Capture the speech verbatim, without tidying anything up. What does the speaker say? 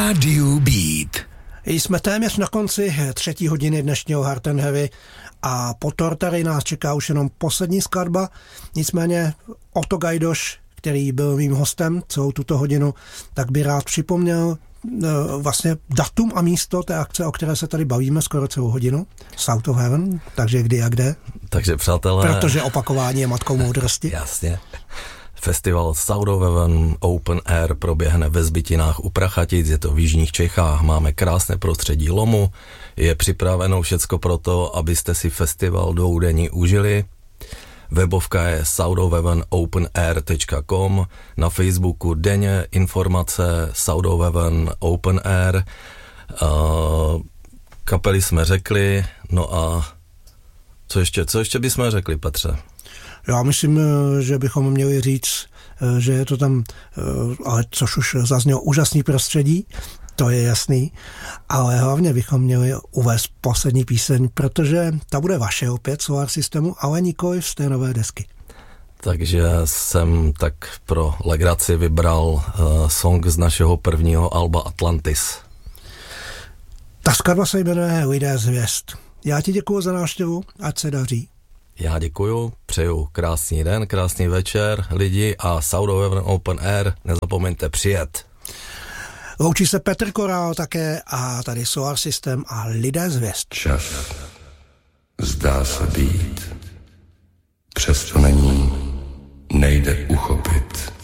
Radio Beat. Jsme téměř na konci třetí hodiny dnešního Hard and Heavy a po Tortary nás čeká už jenom poslední skladba. Nicméně Otto Gajdoš, který byl mým hostem celou tuto hodinu, tak by rád připomněl vlastně datum a místo té akce, o které se tady bavíme skoro celou hodinu. South of Heaven, takže kdy a kde. Takže přátelé... Protože opakování je matkou moudrosti. Jasně. Festival South of Heaven Open Air proběhne ve Zbytinách u Prachatic, je to v jižních Čechách, máme krásné prostředí lomu, je připraveno všecko pro to, abyste si festival dvoudenní užili. Webovka je south of heaven open air tečka com, na Facebooku denně informace South of Heaven Open Air. Uh, kapely jsme řekli, no a co ještě, co ještě bychom řekli, Petře? Já myslím, že bychom měli říct, že je to tam, ale což už zaznělo, úžasný prostředí, to je jasný, ale hlavně bychom měli uvést poslední píseň, protože ta bude vaše opět, Solar Systemu, ale nikoli z té nové desky. Takže jsem tak pro legraci vybral uh, song z našeho prvního alba Atlantis. Ta skladba se jmenuje Lidé z hvězd. Já ti děkuju za návštěvu, ať se daří. Já děkuju, přeju krásný den, krásný večer lidi a South of Heaven Open Air, nezapomeňte přijet. Loučí se Petr Korál také a tady Solar System a Lidé z hvězd. Čas zdá se být, přesto není, nejde uchopit.